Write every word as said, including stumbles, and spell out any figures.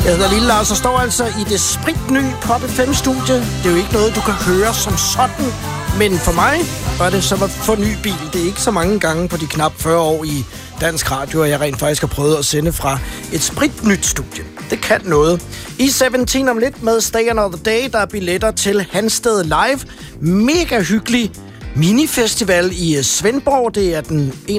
Jeg hedder Lille Lars og står altså i det spritnye Pop F M-studie. Det er jo ikke noget, du kan høre som sådan. Men for mig var det som at få ny bil. Det er ikke så mange gange på de knap fyrre år i dansk radio, og jeg rent faktisk har prøvet at sende fra et spritnyt studie. Det kan noget. I sytten om lidt med Stay Another Day, der er billetter til Hansted Live. Mega hyggelig minifestival i Svendborg. Det er den